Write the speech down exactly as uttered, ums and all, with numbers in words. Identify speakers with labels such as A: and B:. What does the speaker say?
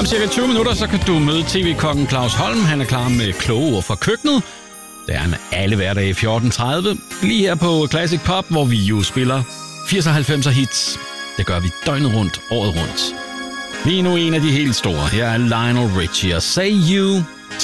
A: Om cirka tyve minutter, så kan du møde tv-kokken Claus Holm. Han er klar med kloge ord fra køkkenet. Det er han alle hverdage fjorten tredive. Lige her på Classic Pop, hvor vi jo spiller firs og halvfemser hits. Det gør vi døgnet rundt, året rundt. Lige nu en af de helt store. Her er Lionel Richie og Say You.